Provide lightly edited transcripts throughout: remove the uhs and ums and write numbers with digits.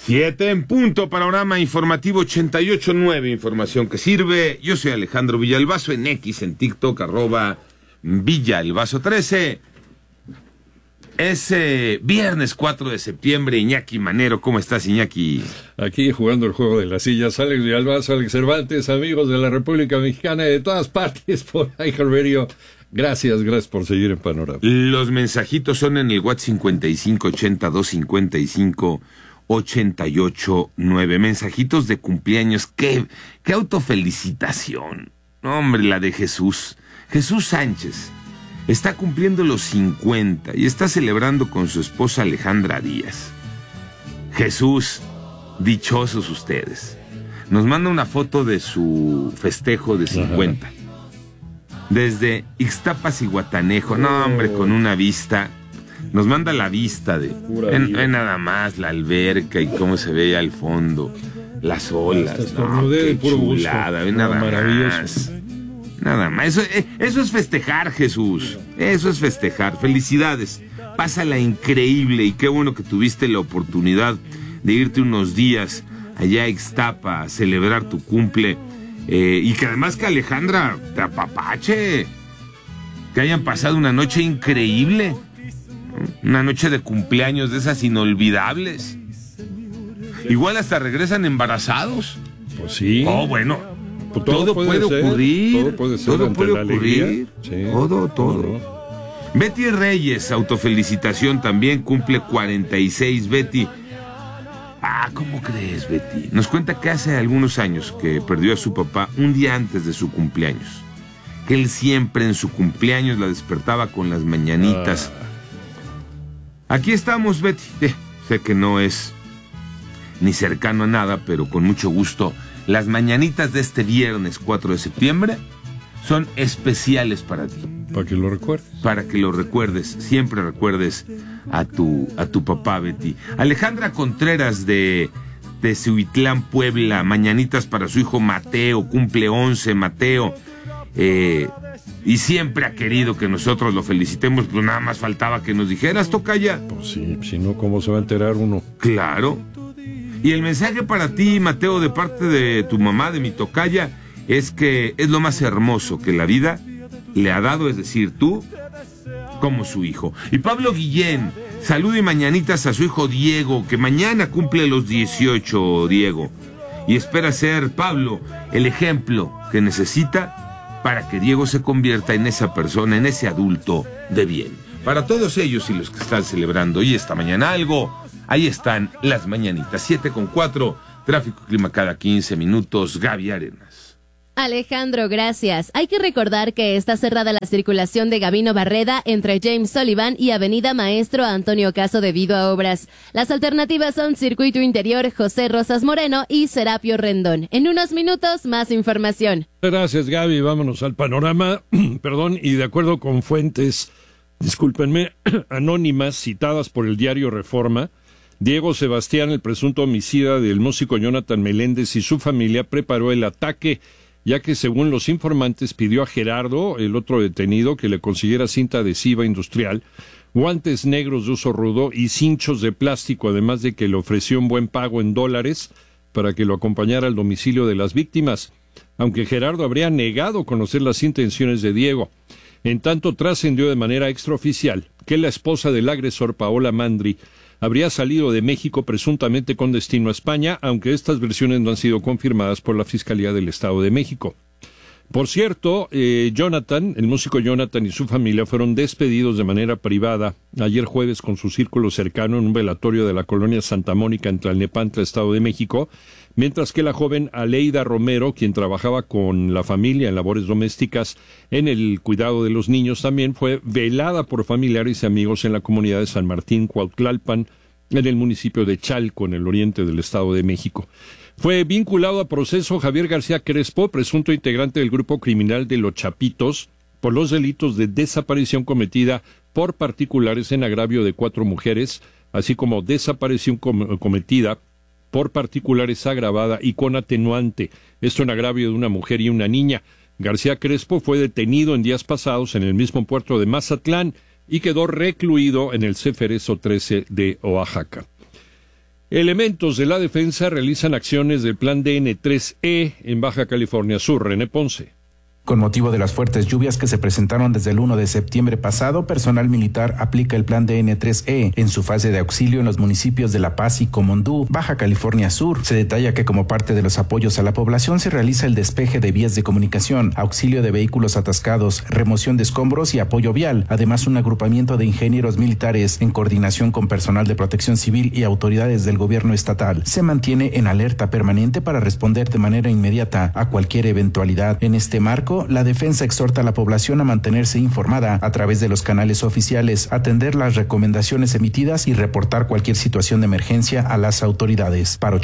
7 en punto, panorama informativo 88.9, información que sirve. Yo soy Alejandro Villalbazo, en X, en TikTok, @Villalbazo13. Es viernes 4 de septiembre, Iñaki Manero. ¿Cómo estás, Iñaki? Aquí jugando el juego de las sillas, Alex Villalbazo, Alex Cervantes, amigos de la República Mexicana y de todas partes por iHeartRadio. Gracias por seguir en Panorama. Los mensajitos son en el WhatsApp 5580-255-88-9. Mensajitos de cumpleaños. ¡Qué autofelicitación! No, hombre, la de Jesús. Jesús Sánchez está cumpliendo los 50 y está celebrando con su esposa Alejandra Díaz. Jesús, dichosos ustedes. Nos manda una foto de su festejo de 50. Ajá. Desde Ixtapas y Guatanejo. No, hombre, con una vista. Nos manda la vista de... Ven nada más la alberca y cómo se ve al fondo. Las olas. No, qué chulada. Ven nada más. Nada más. Eso es festejar, Jesús. Eso es festejar. Felicidades. Pásala increíble y qué bueno que tuviste la oportunidad de irte unos días allá a Ixtapa a celebrar tu cumple. Y que además que Alejandra te apapache. Que hayan pasado una noche increíble. Una noche de cumpleaños de esas inolvidables. Igual hasta regresan embarazados. Pues sí. Oh, bueno. Todo puede ocurrir. Todo puede ocurrir. Sí. Todo. Betty Reyes, autofelicitación también, cumple 46. Betty. ¿Cómo crees, Betty? Nos cuenta que hace algunos años que perdió a su papá un día antes de su cumpleaños. Que él siempre en su cumpleaños la despertaba con las mañanitas. Aquí estamos, Betty. Sé que no es ni cercano a nada, pero con mucho gusto. Las mañanitas de este viernes 4 de septiembre son especiales para ti. Para que lo recuerdes. Para que lo recuerdes. Siempre recuerdes a tu papá, Betty. Alejandra Contreras de Cihuitlán, Puebla. Mañanitas para su hijo Mateo. Cumple 11, Mateo. Y siempre ha querido que nosotros lo felicitemos. Pues nada más faltaba que nos dijeras, tocaya. Pues sí, si no, ¿cómo se va a enterar uno? Claro. Y el mensaje para ti, Mateo, de parte de tu mamá, de mi tocaya, es que es lo más hermoso que la vida le ha dado, es decir, tú como su hijo. Y Pablo Guillén, saludo y mañanitas a su hijo Diego, que mañana cumple los 18, Diego. Y espera ser, Pablo, el ejemplo que necesita para que Diego se convierta en esa persona, en ese adulto de bien. Para todos ellos y los que están celebrando hoy esta mañana algo, ahí están las mañanitas. 7:04, tráfico y clima cada 15 minutos. Gaby Arenas. Alejandro, gracias. Hay que recordar que está cerrada la circulación de Gabino Barreda entre James Sullivan y Avenida Maestro Antonio Caso debido a obras. Las alternativas son Circuito Interior José Rosas Moreno y Serapio Rendón. En unos minutos, más información. Gracias, Gaby. Vámonos al panorama. Y de acuerdo con fuentes, discúlpenme, anónimas citadas por el diario Reforma, Diego Sebastián, el presunto homicida del músico Jonathan Meléndez y su familia, preparó el ataque, ya que según los informantes pidió a Gerardo, el otro detenido, que le consiguiera cinta adhesiva industrial, guantes negros de uso rudo y cinchos de plástico, además de que le ofreció un buen pago en dólares para que lo acompañara al domicilio de las víctimas, aunque Gerardo habría negado conocer las intenciones de Diego. En tanto, trascendió de manera extraoficial que la esposa del agresor, Paola Mandri, habría salido de México presuntamente con destino a España, aunque estas versiones no han sido confirmadas por la Fiscalía del Estado de México. Por cierto, Jonathan, el músico Jonathan y su familia fueron despedidos de manera privada ayer jueves con su círculo cercano en un velatorio de la colonia Santa Mónica en Tlalnepantla, Estado de México, mientras que la joven Aleida Romero, quien trabajaba con la familia en labores domésticas en el cuidado de los niños, también fue velada por familiares y amigos en la comunidad de San Martín, Cuautlalpan, en el municipio de Chalco, en el oriente del Estado de México. Fue vinculado a proceso Javier García Crespo, presunto integrante del grupo criminal de Los Chapitos, por los delitos de desaparición cometida por particulares en agravio de 4 mujeres, así como desaparición cometida por particulares agravada y con atenuante, esto en agravio de una mujer y una niña. García Crespo fue detenido en días pasados en el mismo puerto de Mazatlán y quedó recluido en el Ceferezo 13 de Oaxaca. Elementos de la defensa realizan acciones del Plan DN3E en Baja California Sur. René Ponce. Con motivo de las fuertes lluvias que se presentaron desde el 1 de septiembre pasado, personal militar aplica el plan DN3E en su fase de auxilio en los municipios de La Paz y Comondú, Baja California Sur. Se detalla que como parte de los apoyos a la población se realiza el despeje de vías de comunicación, auxilio de vehículos atascados, remoción de escombros y apoyo vial. Además, un agrupamiento de ingenieros militares en coordinación con personal de protección civil y autoridades del gobierno estatal se mantiene en alerta permanente para responder de manera inmediata a cualquier eventualidad. En este marco, la defensa exhorta a la población a mantenerse informada a través de los canales oficiales, atender las recomendaciones emitidas y reportar cualquier situación de emergencia a las autoridades. Para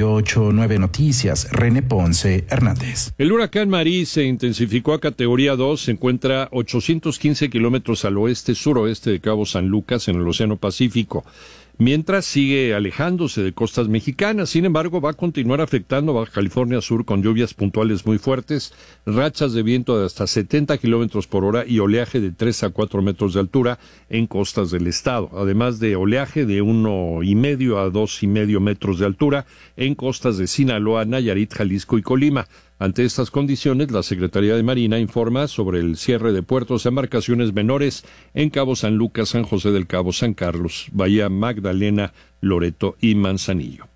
88.9 Noticias, René Ponce Hernández. El huracán Marí se intensificó a categoría 2, se encuentra 815 kilómetros al oeste-suroeste de Cabo San Lucas en el Océano Pacífico, mientras sigue alejándose de costas mexicanas. Sin embargo, va a continuar afectando a Baja California Sur con lluvias puntuales muy fuertes, rachas de viento de hasta 70 kilómetros por hora y oleaje de 3 a 4 metros de altura en costas del estado, además de oleaje de 1,5 a 2,5 metros de altura en costas de Sinaloa, Nayarit, Jalisco y Colima. Ante estas condiciones, la Secretaría de Marina informa sobre el cierre de puertos a embarcaciones menores en Cabo San Lucas, San José del Cabo, San Carlos, Bahía Magdalena, Loreto y Manzanillo.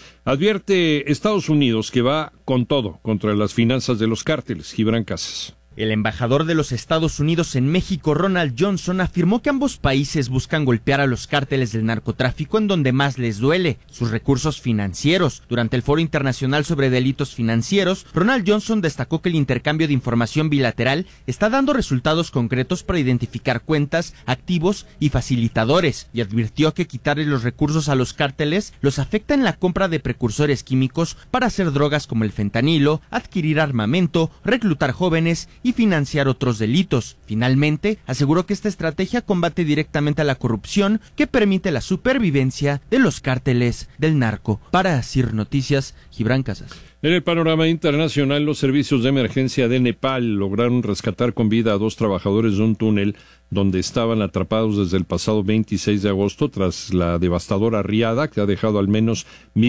Advierte Estados Unidos que va con todo contra las finanzas de los cárteles. Gibran Casas. El embajador de los Estados Unidos en México, Ronald Johnson, afirmó que ambos países buscan golpear a los cárteles del narcotráfico en donde más les duele, sus recursos financieros. Durante el Foro Internacional sobre Delitos Financieros, Ronald Johnson destacó que el intercambio de información bilateral está dando resultados concretos para identificar cuentas, activos y facilitadores, y advirtió que quitarle los recursos a los cárteles los afecta en la compra de precursores químicos para hacer drogas como el fentanilo, adquirir armamento, reclutar jóvenes y financiar otros delitos. Finalmente, aseguró que esta estrategia combate directamente a la corrupción que permite la supervivencia de los cárteles del narco. Para CIR Noticias, Gibran Casas. En el panorama internacional, los servicios de emergencia de Nepal lograron rescatar con vida a 2 trabajadores de un túnel donde estaban atrapados desde el pasado 26 de agosto tras la devastadora riada que ha dejado al menos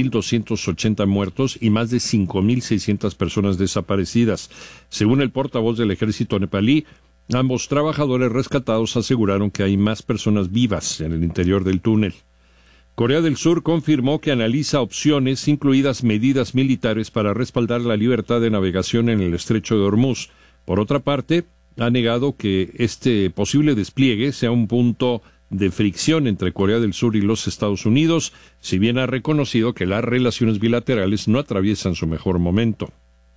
1,280 muertos y más de 5,600 personas desaparecidas. Según el portavoz del ejército nepalí, ambos trabajadores rescatados aseguraron que hay más personas vivas en el interior del túnel. Corea del Sur confirmó que analiza opciones, incluidas medidas militares para respaldar la libertad de navegación en el estrecho de Hormuz. Por otra parte, ha negado que este posible despliegue sea un punto de fricción entre Corea del Sur y los Estados Unidos, si bien ha reconocido que las relaciones bilaterales no atraviesan su mejor momento.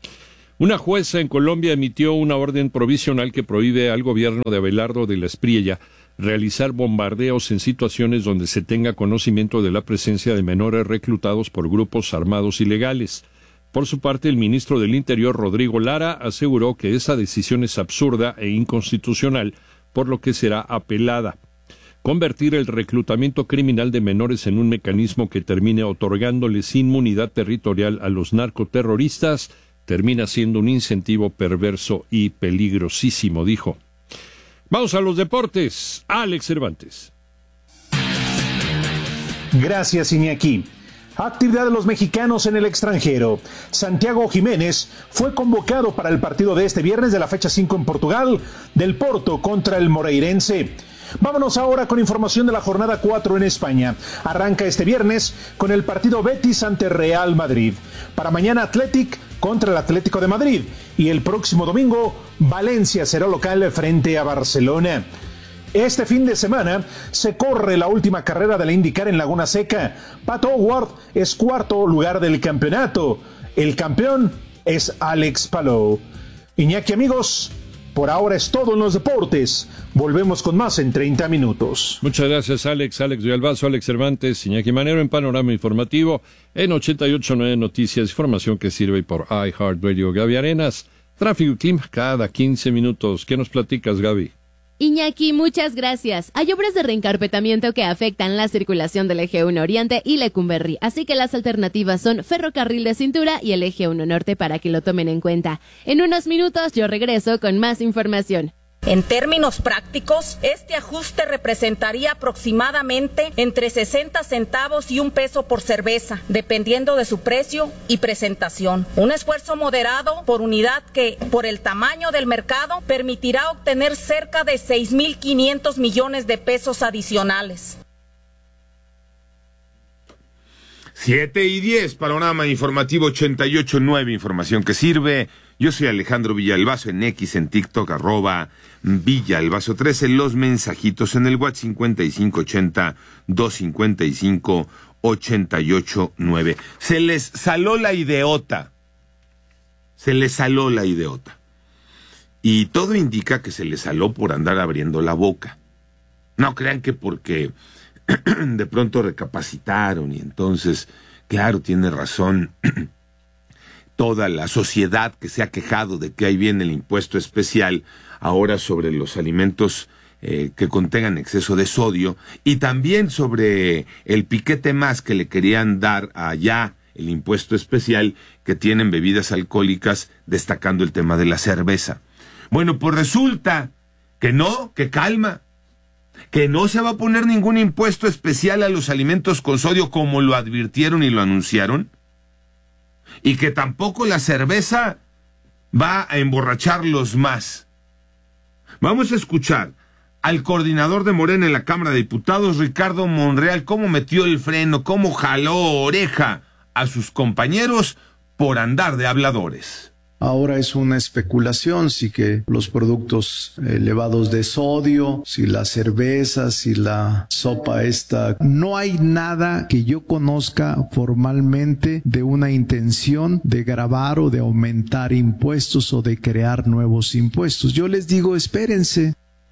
Una jueza en Colombia emitió una orden provisional que prohíbe al gobierno de Abelardo de la Espriella realizar bombardeos en situaciones donde se tenga conocimiento de la presencia de menores reclutados por grupos armados ilegales. Por su parte, el ministro del Interior, Rodrigo Lara, aseguró que esa decisión es absurda e inconstitucional, por lo que será apelada. Convertir el reclutamiento criminal de menores en un mecanismo que termine otorgándoles inmunidad territorial a los narcoterroristas termina siendo un incentivo perverso y peligrosísimo, dijo. Vamos a los deportes. Alex Cervantes. Gracias, Iñaki. Actividad de los mexicanos en el extranjero. Santiago Jiménez fue convocado para el partido de este viernes de la fecha 5 en Portugal, del Porto contra el Moreirense. Vámonos ahora con información de la jornada 4 en España. Arranca este viernes con el partido Betis ante Real Madrid. Para mañana Athletic contra el Atlético de Madrid. Y el próximo domingo Valencia será local frente a Barcelona. Este fin de semana se corre la última carrera de la IndyCar en Laguna Seca. Pat Howard es cuarto lugar del campeonato. El campeón es Alex Palou. Iñaki, amigos, por ahora es todo en los deportes. Volvemos con más en 30 minutos. Muchas gracias, Alex. Alex Villalbazo, Alex Cervantes, Iñaki Manero en Panorama Informativo en 88.9 Noticias, información que sirve por iHeartRadio. Gaby Arenas, Tráfico Team, cada 15 minutos. ¿Qué nos platicas, Gaby? Iñaki, muchas gracias. Hay obras de reencarpetamiento que afectan la circulación del Eje 1 Oriente y Lecumberri, así que las alternativas son Ferrocarril de Cintura y el Eje 1 Norte para que lo tomen en cuenta. En unos minutos yo regreso con más información. En términos prácticos, este ajuste representaría aproximadamente entre 60 centavos y $1 por cerveza, dependiendo de su precio y presentación. Un esfuerzo moderado por unidad que, por el tamaño del mercado, permitirá obtener cerca de 6.500 millones de pesos adicionales. 7:10, panorama informativo 88.9, información que sirve. Yo soy Alejandro Villalbazo en X, en TikTok, @Villalbazo13, los mensajitos en el WhatsApp 5580-255-889. Se les saló la ideota. Y todo indica que se les saló por andar abriendo la boca. No crean que porque de pronto recapacitaron y entonces, claro, tiene razón toda la sociedad que se ha quejado de que ahí viene el impuesto especial ahora sobre los alimentos que contengan exceso de sodio y también sobre el piquete más que le querían dar allá el impuesto especial que tienen bebidas alcohólicas, destacando el tema de la cerveza. Bueno, pues resulta que no, que calma, que no se va a poner ningún impuesto especial a los alimentos con sodio como lo advirtieron y lo anunciaron, y que tampoco la cerveza va a emborracharlos más. Vamos a escuchar al coordinador de Morena en la Cámara de Diputados, Ricardo Monreal, cómo metió el freno, cómo jaló oreja a sus compañeros por andar de habladores. Ahora es una especulación si que los productos elevados de sodio, si la cerveza, si la sopa esta. No hay nada que yo conozca formalmente de una intención de gravar o de aumentar impuestos o de crear nuevos impuestos. Yo les digo, espérense.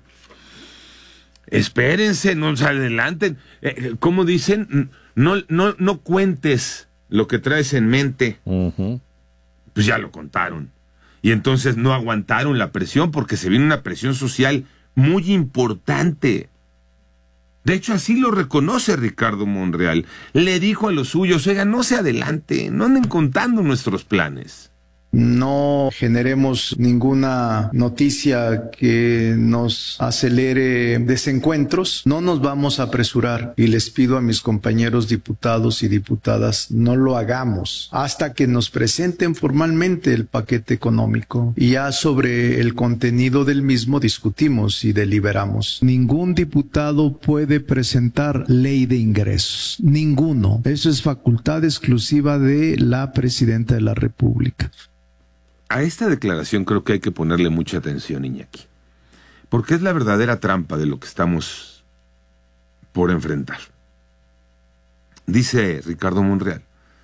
Espérense, no se adelanten. ¿Cómo dicen? No cuentes lo que traes en mente. Uh-huh. Pues ya lo contaron. Y entonces no aguantaron la presión porque se viene una presión social muy importante. De hecho, así lo reconoce Ricardo Monreal. Le dijo a los suyos, oigan, no se adelanten, no anden contando nuestros planes. No generemos ninguna noticia que nos acelere desencuentros. No nos vamos a apresurar y les pido a mis compañeros diputados y diputadas, no lo hagamos hasta que nos presenten formalmente el paquete económico y ya sobre el contenido del mismo discutimos y deliberamos. Ningún diputado puede presentar ley de ingresos. Ninguno. Eso es facultad exclusiva de la Presidenta de la República. A esta declaración creo que hay que ponerle mucha atención, Iñaki, porque es la verdadera trampa de lo que estamos por enfrentar. Dice Ricardo Monreal,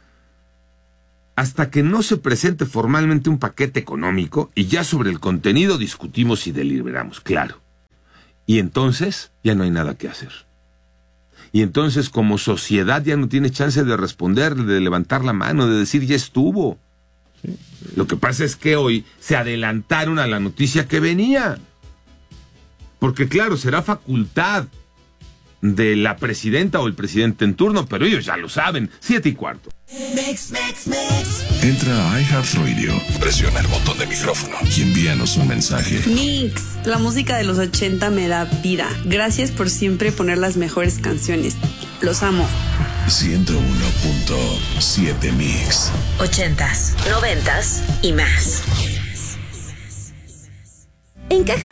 hasta que no se presente formalmente un paquete económico y ya sobre el contenido discutimos y deliberamos, claro. Y entonces ya no hay nada que hacer. Y entonces como sociedad ya no tiene chance de responder, de levantar la mano, de decir ya estuvo. Sí. Lo que pasa es que hoy se adelantaron a la noticia que venía. Porque claro, será facultad de la presidenta o el presidente en turno, pero ellos ya lo saben. 7:15. Entra a iHeartRadio, presiona el botón de micrófono y envíanos un mensaje. Mix, la música de los 80 me da vida. Gracias por siempre poner las mejores canciones. Los amo. 101.7 Mix. 80s, 90s y más. En